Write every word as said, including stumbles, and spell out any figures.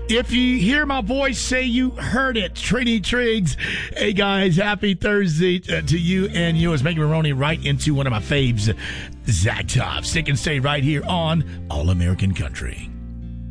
If you hear my voice, say you heard it. Trini Triggs. Hey, guys, happy Thursday to you and yours. Megan Maroney right into one of my faves, Zach Top. Stick and stay right here on All American Country.